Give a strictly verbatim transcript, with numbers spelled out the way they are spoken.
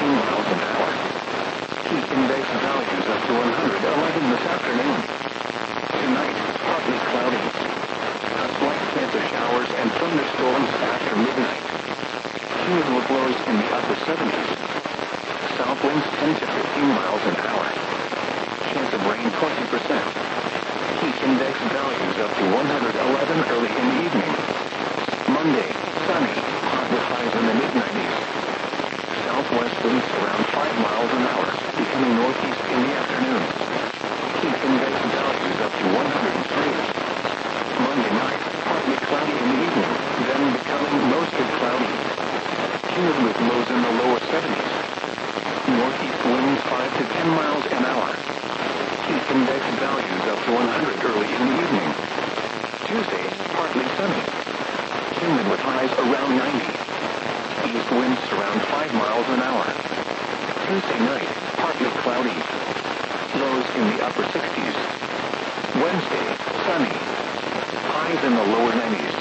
eighteen miles an hour. Heat index values up to one hundred eleven this afternoon. Tonight, partly cloudy. A slight chance of showers and thunderstorms after midnight. Cumulative lows in the upper seventies. South winds ten to fifteen miles an hour. Chance of rain twenty percent. Heat index values up to one hundred eleven early in the evening. Monday, sunny, hot with highs in the mid nineties. Southwest winds around five miles an hour, becoming northeast in the afternoon. Heat index values up to one hundred three. Monday night, partly cloudy in the evening, then becoming mostly cloudy. Cumulative lows in the lower seventies. Northeast winds five to ten miles an hour. Heat index values up to one hundred early in the evening. Tuesday, partly sunny. Humid with highs around ninety. East winds around five miles an hour. Tuesday night, partly cloudy. Lows in the upper sixties. Wednesday, sunny. Highs in the lower nineties.